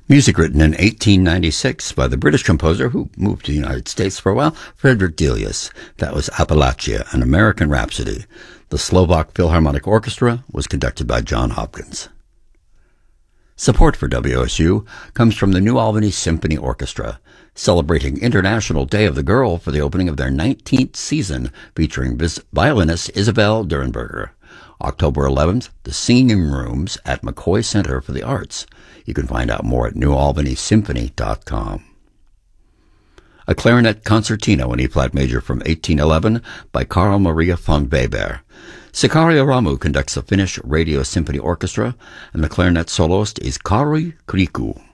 Music written in 1896 by the British composer who moved to the United States for a while, Frederick Delius. That was Appalachia, an American Rhapsody. The Slovak Philharmonic Orchestra was conducted by John Hopkins. Support for WSU comes from the New Albany Symphony Orchestra, celebrating International Day of the Girl for the opening of their 19th season, featuring violinist Isabel Durenberger. October 11th, the Singing Rooms at McCoy Center for the Arts. You can find out more at newalbanysymphony.com. A clarinet concertino in E-flat major from 1811 by Carl Maria von Weber. Sikaria Ramu conducts the Finnish Radio Symphony Orchestra, and the clarinet soloist is Kari Kriku.